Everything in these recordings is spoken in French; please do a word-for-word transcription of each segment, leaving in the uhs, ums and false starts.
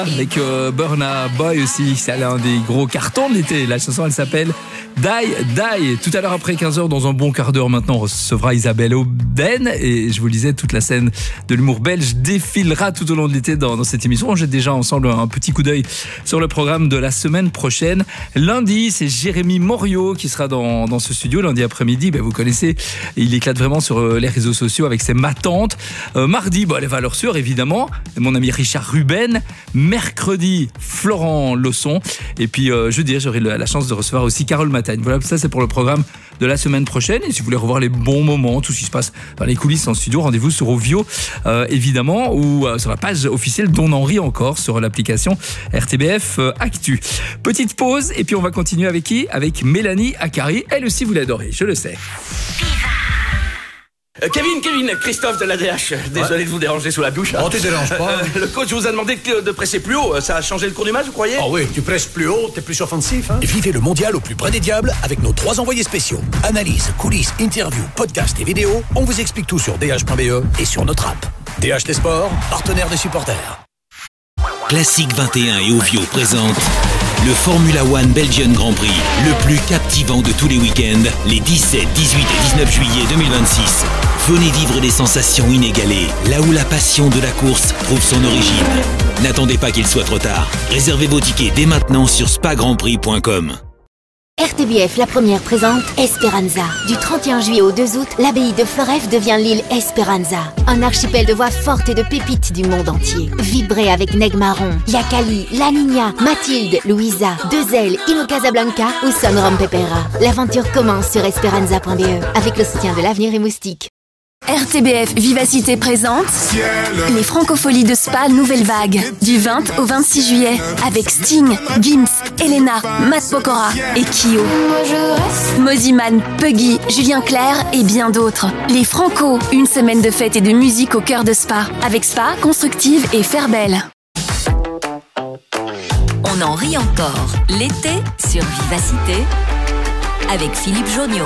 Avec euh, Burna Boy aussi, c'est l'un des gros cartons de l'été. La chanson, elle s'appelle Die Die. Tout à l'heure après quinze heures, dans un bon quart d'heure maintenant, on recevra Isabelle Aubden. Et je vous le disais, toute la scène de l'humour belge défilera tout au long de l'été dans, dans cette émission. On jette déjà ensemble un petit coup d'œil sur le programme de la semaine prochaine. Lundi, c'est Jérémy Morio qui sera dans, dans ce studio. Lundi après-midi, ben, vous connaissez, il éclate vraiment sur les réseaux sociaux avec ses matantes. Euh, mardi, bon, les valeurs sûres, évidemment. Mon ami Richard Ruben. Mercredi, Florent Lawson. Et puis euh, jeudi, j'aurai la chance de recevoir aussi Carole Matagne. Voilà, ça c'est pour le programme de la semaine prochaine. Et si vous voulez revoir les bons moments, tout ce qui se passe dans les coulisses en studio, rendez-vous sur Ovio, euh, évidemment, ou euh, sur la page officielle d'On en rit encore, sur l'application R T B F euh, Actu. Petite pause, et puis on va continuer avec qui ? Avec Mélanie Akari. Elle aussi, vous l'adorez, je le sais. Euh, Kevin, Kevin, Christophe de l'A D H. Désolé ouais. de vous déranger sous la douche. Oh, tu te déranges pas. Euh, le coach vous a demandé de presser plus haut. Ça a changé le cours du match, vous croyez ? Oh oui, tu presses plus haut, t'es plus offensif. Hein. Vivez le mondial au plus près des diables avec nos trois envoyés spéciaux. Analyse, coulisses, interviews, podcasts et vidéos. On vous explique tout sur d h point b e et sur notre app. D H T Sport, partenaire des supporters. Classique vingt et un et Ovio présente le Formula One Belgian Grand Prix, le plus captivant de tous les week-ends, les dix-sept, dix-huit et dix-neuf juillet deux mille vingt-six. Venez vivre des sensations inégalées, là où la passion de la course trouve son origine. N'attendez pas qu'il soit trop tard. Réservez vos tickets dès maintenant sur spa grand prix point com. R T B F, la première, présente Esperanza. Du trente et un juillet au deux août, l'abbaye de Floreffe devient l'île Esperanza. Un archipel de voix fortes et de pépites du monde entier. Vibrez avec Neg Marron, Yakali, La Niña, Mathilde, Louisa, Deux Ailes, Ino Casablanca ou Son Rom Pepera. L'aventure commence sur esperanza point b e avec le soutien de l'Avenir et Moustique. R T B F Vivacité présente les Francopholies de Spa Nouvelle Vague du vingt au vingt-six juillet avec Sting, Gims, Elena, Matt Pokora et Kyo. Moziman, Puggy, Julien Clerc et bien d'autres. Les Franco, une semaine de fête et de musique au cœur de Spa avec Spa, Constructive et Fairbelle. On en rit encore l'été sur Vivacité avec Philippe Jonio.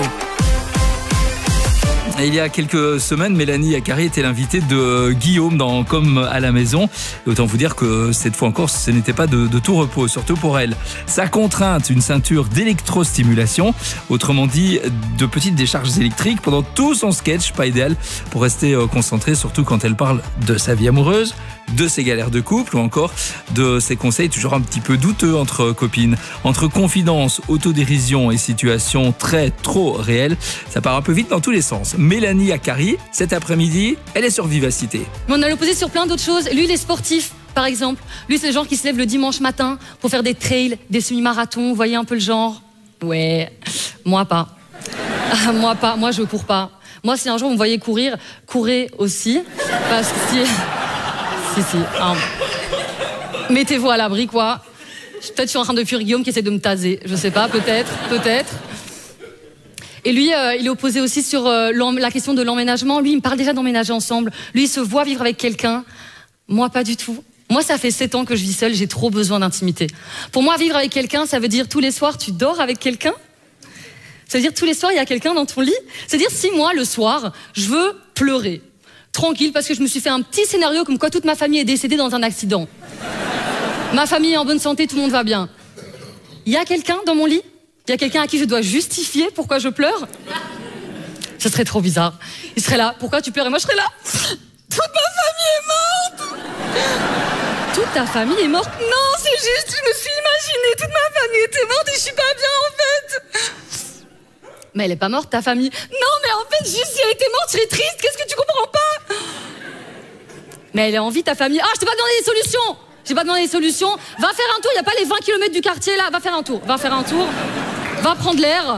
Il y a quelques semaines, Mélanie Akari était l'invitée de Guillaume dans Comme à la maison. Et autant vous dire que cette fois encore, ce n'était pas de, de tout repos, surtout pour elle. Sa contrainte, une ceinture d'électrostimulation, autrement dit de petites décharges électriques pendant tout son sketch, pas idéal pour rester concentré, surtout quand elle parle de sa vie amoureuse, de ses galères de couple ou encore de ses conseils toujours un petit peu douteux entre copines. Entre confidence, autodérision et situation très trop réelle, ça part un peu vite dans tous les sens. Mélanie Akari, cet après-midi, elle est sur Vivacité. Mais on a l'opposé sur plein d'autres choses. Lui, il est sportif, par exemple. Lui, c'est le genre qui se lève le dimanche matin pour faire des trails, des semi-marathons. Vous voyez un peu le genre ? Ouais, moi pas. moi pas, moi je cours pas. Moi, si un jour vous me voyez courir, courez aussi. Parce que si... Si, si. Hein. Mettez-vous à l'abri, quoi. Peut-être je suis en train de fuir Guillaume qui essaie de me taser. Je sais pas, peut-être, peut-être. Et lui, euh, il est opposé aussi sur euh, la question de l'emménagement. Lui, il me parle déjà d'emménager ensemble. Lui, il se voit vivre avec quelqu'un. Moi, pas du tout. Moi, ça fait sept ans que je vis seule, j'ai trop besoin d'intimité. Pour moi, vivre avec quelqu'un, ça veut dire tous les soirs, tu dors avec quelqu'un. Ça veut dire tous les soirs, il y a quelqu'un dans ton lit. C'est-à-dire si moi, le soir, je veux pleurer. Tranquille, parce que je me suis fait un petit scénario comme quoi toute ma famille est décédée dans un accident. Ma famille est en bonne santé, tout le monde va bien. Il y a quelqu'un dans mon lit ? Il y a quelqu'un à qui je dois justifier pourquoi je pleure ? Ce serait trop bizarre. Il serait là, pourquoi tu pleures ? Et moi je serais là. Toute ma famille est morte ! Toute ta famille est morte ? Non, c'est juste, je me suis imaginé, toute ma famille était morte et je suis pas bien en fait. Mais elle est pas morte, ta famille. Non, mais en fait, juste si elle était morte, je serais triste. Qu'est-ce que tu comprends pas ? Mais elle est en vie, ta famille. Ah, je t'ai pas demandé des solutions. J'ai pas demandé des solutions. Va faire un tour, il y a pas les vingt kilomètres du quartier, là. Va faire un tour, va faire un tour. Va prendre l'air.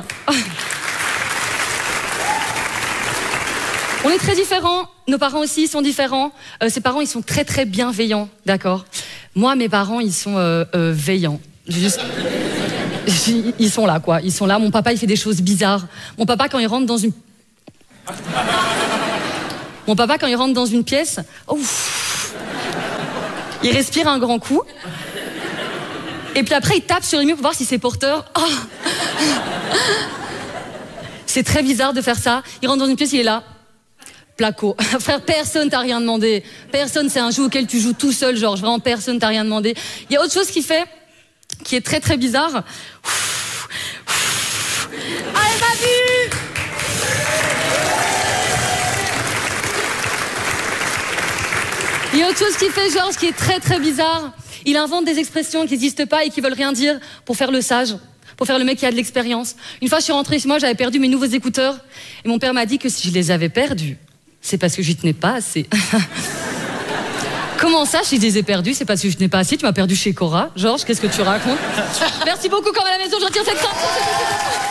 On est très différents. Nos parents aussi sont différents. Euh, ses parents, ils sont très, très bienveillants, d'accord ? Moi, mes parents, ils sont euh, euh, veillants. Juste... Ils sont là, quoi. Ils sont là. Mon papa, il fait des choses bizarres. Mon papa, quand il rentre dans une... Mon papa, quand il rentre dans une pièce... Ouf, il respire un grand coup. Et puis après, il tape sur les murs pour voir si c'est porteur. Oh. C'est très bizarre de faire ça. Il rentre dans une pièce, il est là. Placo. Frère, personne t'a rien demandé. Personne, c'est un jeu auquel tu joues tout seul, Georges. Vraiment, personne t'a rien demandé. Il y a autre chose qui fait, qui est très très bizarre. Ah, elle m'a vu! Il y a autre chose qui fait, Georges, qui est très très bizarre. Il invente des expressions qui n'existent pas et qui veulent rien dire pour faire le sage. Pour faire le mec qui a de l'expérience. Une fois, je suis rentrée chez moi, j'avais perdu mes nouveaux écouteurs. Et mon père m'a dit que si je les avais perdus, c'est parce que j'y tenais pas assez. Comment ça, si je les ai perdus, c'est parce que je tenais pas assez? Tu m'as perdu chez Cora. Georges, qu'est-ce que tu racontes? Merci beaucoup, comme à la maison, je retire cette ceinture.